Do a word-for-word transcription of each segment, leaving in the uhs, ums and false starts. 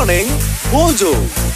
Morning Mojo.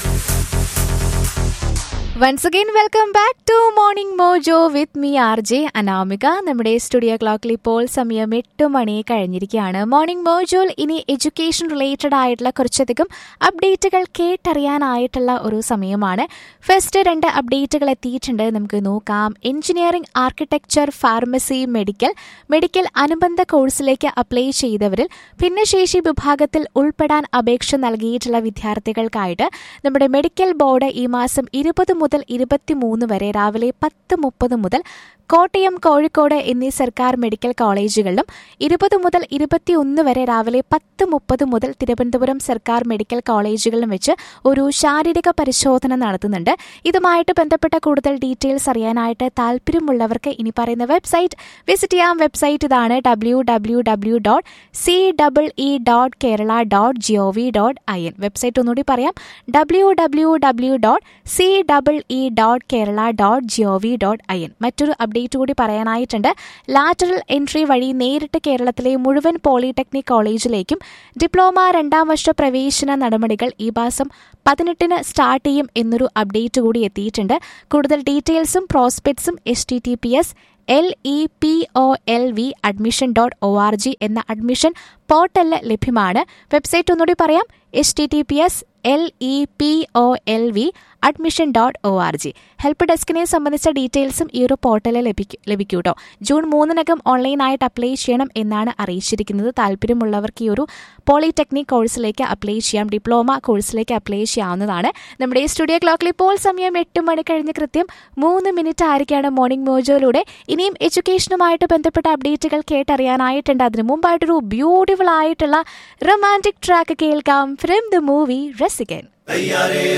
Once again, welcome back to Morning Mojo with me R J Anamika. നമ്മുടെ studio ക്ലോക്കിൽ ഇപ്പോൾ സമയം എട്ട് മണി കഴിഞ്ഞിരിക്കുകയാണ്. മോർണിംഗ് മോജോയിൽ ഇനി എഡ്യൂക്കേഷൻ റിലേറ്റഡ് ആയിട്ടുള്ള കുറച്ചധികം അപ്ഡേറ്റുകൾ കേട്ടറിയാനായിട്ടുള്ള ഒരു സമയമാണ്. ഫസ്റ്റ് രണ്ട് അപ്ഡേറ്റുകൾ എത്തിയിട്ടുണ്ട്, നമുക്ക് നോക്കാം. Engineering, architecture, pharmacy, medical medical അനുബന്ധ കോഴ്സിലേക്ക് അപ്ലൈ ചെയ്തവരിൽ ഭിന്നശേഷി വിഭാഗത്തിൽ ഉൾപ്പെടാൻ അപേക്ഷ നൽകിയിട്ടുള്ള വിദ്യാർത്ഥികൾക്കായിട്ട് നമ്മുടെ മെഡിക്കൽ ബോർഡ് ഈ മാസം ഇരുപത് മുതൽ ഇരുപത്തിമൂന്ന് വരെ രാവിലെ പത്ത് മുപ്പത് മുതൽ കോട്ടയം, കോഴിക്കോട് എന്നീ സർക്കാർ മെഡിക്കൽ കോളേജുകളിലും ഇരുപത് മുതൽ ഇരുപത്തിയൊന്ന് വരെ രാവിലെ പത്ത് മുപ്പത് മുതൽ തിരുവനന്തപുരം സർക്കാർ മെഡിക്കൽ കോളേജുകളിലും വെച്ച് ഒരു ശാരീരിക പരിശോധന നടത്തുന്നുണ്ട്. ഇതുമായിട്ട് ബന്ധപ്പെട്ട കൂടുതൽ ഡീറ്റെയിൽസ് അറിയാനായിട്ട് താല്പര്യമുള്ളവർക്ക് ഇനി പറയുന്ന വെബ്സൈറ്റ് വിസിറ്റ് ചെയ്യാം. വെബ്സൈറ്റ് ഇതാണ് W W W dot C double E dot Kerala dot G O V dot I N. Website ഒന്നുകൂടി പറയാം, W W W dot C double E dot Kerala dot G O V dot I N. മറ്റൊരു update കൂടി പറയാനായിട്ടുണ്ട്. Lateral entry വഴി നേരിട്ട് കേരളത്തിലെ മുഴുവൻ polytechnic കോളേജിലേക്കും diploma രണ്ടാം വർഷ പ്രവേശന നടപടികൾ ഈ മാസം പതിനെട്ടിന് സ്റ്റാർട്ട് ചെയ്യും എന്നൊരു അപ്ഡേറ്റ് കൂടി എത്തിയിട്ടുണ്ട്. കൂടുതൽ ഡീറ്റെയിൽസും പ്രോസ്പെക്ട്സും H T T P S L E P O L V admission dot O R G എന്ന അഡ്മിഷൻ പോർട്ടലിൽ ലഭ്യമാണ്. വെബ്സൈറ്റ് ഒന്നുകൂടി പറയാം, H T T P S L E P O L V admission dot O R G. Help ഡെസ്കിനെ സംബന്ധിച്ച ഡീറ്റെയിൽസും ഈ ഒരു പോർട്ടലിൽ ലഭിക്കും ലഭിക്കും കേട്ടോ. ജൂൺ മൂന്നിനകം ഓൺലൈനായിട്ട് അപ്ലൈ ചെയ്യണം എന്നാണ് അറിയിച്ചിരിക്കുന്നത്. താല്പര്യമുള്ളവർക്ക് ഈ ഒരു പോളിടെക്നിക് കോഴ്സിലേക്ക് അപ്ലൈ ചെയ്യാം, ഡിപ്ലോമ കോഴ്സിലേക്ക് അപ്ലൈ ചെയ്യാവുന്നതാണ്. നമ്മുടെ ഈ സ്റ്റുഡിയോ ക്ലോക്കിൽ ഇപ്പോൾ സമയം എട്ട് മണി കഴിഞ്ഞ് കൃത്യം മൂന്ന് മിനിറ്റ് ആയിരിക്കുകയാണ്. മോർണിംഗ് മോജോയിലൂടെ ഇനിയും എഡ്യൂക്കേഷനുമായിട്ട് ബന്ധപ്പെട്ട അപ്ഡേറ്റുകൾ കേട്ടറിയാനായിട്ടുണ്ട്. അതിനു മുമ്പായിട്ടൊരു ബ്യൂട്ടിഫുൾ ആയിട്ടുള്ള റൊമാൻറ്റിക് ട്രാക്ക് കേൾക്കാം ഫ്രം ദ മൂവി റസികൻ.